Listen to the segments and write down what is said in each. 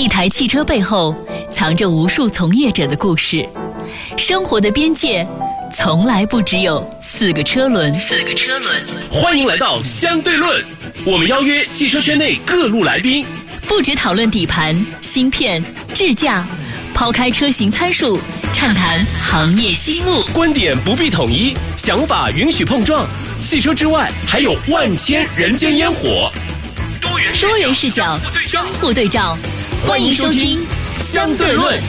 台汽车背后藏着无数从业者的故事，生活的边界从来不只有4个车轮。 欢迎来到相对论，我们邀约汽车圈内各路来宾， 不只讨论底盘、芯片、智驾，抛开车型参数，畅谈行业心路。 观点不必统一，想法允许碰撞。汽车之外，还有万千人间烟火。 多元视角，相互对照。欢迎收听相对论。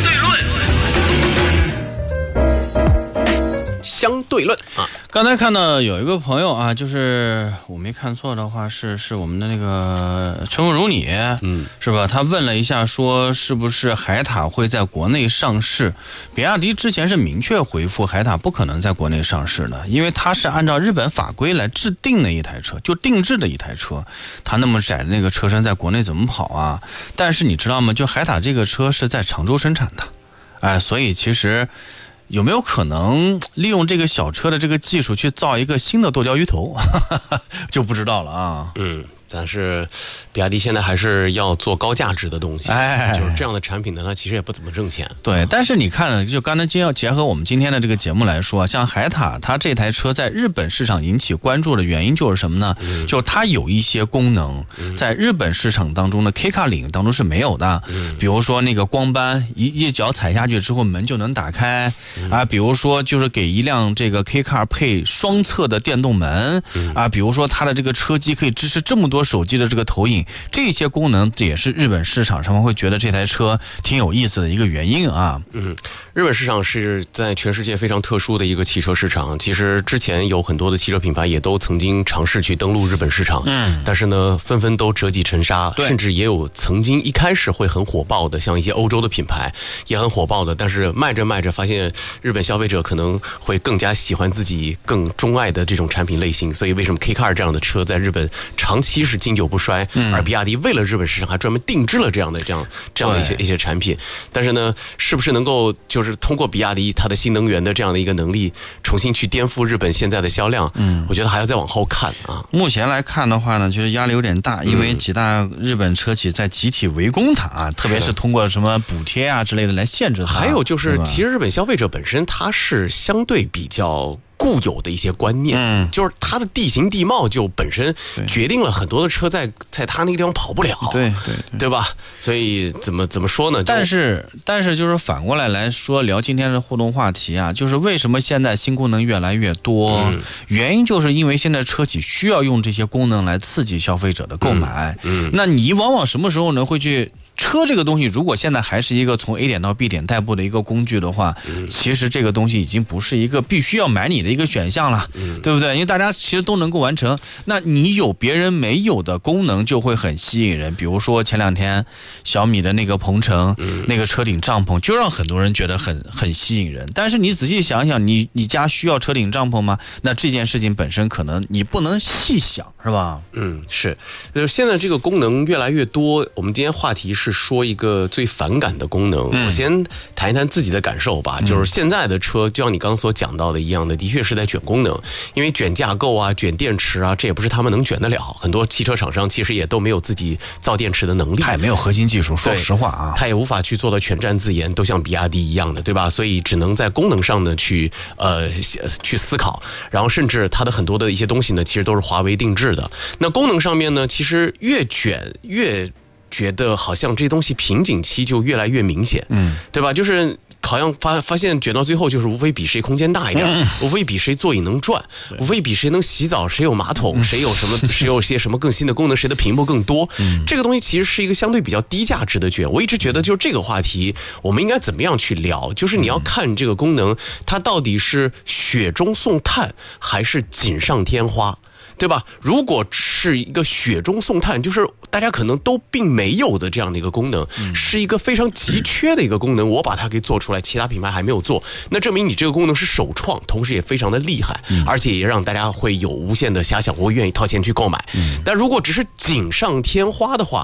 相对论啊！ 刚才看到有一个朋友啊，就是我没看错的话，是我们的那个陈凤如你，是吧？他问了一下，说是不是海塔会在国内上市？比亚迪之前是明确回复，海塔不可能在国内上市的，因为它是按照日本法规来制定的一台车，就定制的一台车，它那么窄的那个车身在国内怎么跑啊？但是你知道吗？就海塔这个车是在常州生产的，所以其实。有没有可能利用这个小车的这个技术去造一个新的剁椒鱼头就不知道了啊。 但是比亚迪现在还是要做高价值的东西，就是这样的产品呢，它其实也不怎么挣钱。 对，但是你看，就刚才要结合我们今天的这个节目来说，像海塔，它这台车在日本市场引起关注的原因就是什么呢？就是它有一些功能在日本市场当中的 K Car 领域当中是没有的，比如说那个光斑，一脚踩下去之后门就能打开啊，比如说就是给一辆这个 K Car 配双侧的电动门啊，比如说它的这个车机可以支持这么多手机的这个投影，这些功能也是日本市场上会觉得这台车挺有意思的一个原因啊。 日本市场是在全世界非常特殊的一个汽车市场。其实之前有很多的汽车品牌也都曾经尝试去登陆日本市场，但是呢，纷纷都折戟沉沙，甚至也有曾经一开始会很火爆的，像一些欧洲的品牌也很火爆的，但是卖着卖着发现日本消费者可能会更加喜欢自己更钟爱的这种产品类型，所以为什么 K Car 这样的车在日本长期是经久不衰，而比亚迪为了日本市场还专门定制了这样的一些产品。但是呢，是不是能够就是通过比亚迪它的新能源的这样的一个能力，重新去颠覆日本现在的销量？我觉得还要再往后看啊。 目前来看的话呢，就是压力有点大，因为几大日本车企在集体围攻它啊，特别是通过什么补贴啊之类的来限制它。 还有就是，其实日本消费者本身它是相对比较固有的一些观念，就是它的地形地貌就本身决定了很多的车在它那个地方跑不了，对吧？所以怎么说呢？ 但是就是反过来说，聊今天的互动话题啊，就是为什么现在新功能越来越多？原因就是因为现在车企需要用这些功能来刺激消费者的购买。那你往往什么时候呢会去？车这个东西如果现在还是一个从 A 点到 B 点代步的一个工具的话，其实这个东西已经不是一个必须要买你的一个选项了，对不对？因为大家其实都能够完成，那你有别人没有的功能就会很吸引人。比如说前两天小米的那个鹏程，那个车顶帐篷就让很多人觉得很吸引人。但是你仔细想想，你家需要车顶帐篷吗？那这件事情本身可能你不能细想，是吧？ 是，现在这个功能越来越多。我们今天话题是说一个最反感的功能。我先谈一谈自己的感受吧。就是现在的车就像你刚刚所讲到的一样的确是在卷功能，因为卷架构啊卷电池啊，这也不是他们能卷得了。很多汽车厂商其实也都没有自己造电池的能力， 他也没有核心技术，说实话啊， 他也无法去做到全站自研，都像比亚迪一样的，对吧？所以只能在功能上呢去思考，然后甚至它的很多的一些东西呢其实都是华为定制的。那功能上面呢，其实越卷越觉得好像这东西瓶颈期就越来越明显，对吧？就是好像发现卷到最后就是无非比谁空间大一点，无非比谁座椅能转，无非比谁能洗澡，谁有马桶，谁有些什么更新的功能，谁的屏幕更多。这个东西其实是一个相对比较低价值的卷。我一直觉得就是这个话题我们应该怎么样去聊，就是你要看这个功能它到底是雪中送炭还是锦上添花，对吧？如果是一个雪中送炭，就是大家可能都并没有的这样的一个功能，是一个非常急缺的一个功能，我把它给做出来，其他品牌还没有做，那证明你这个功能是首创，同时也非常的厉害，而且也让大家会有无限的遐想，我愿意掏钱去购买。但如果只是锦上添花的话，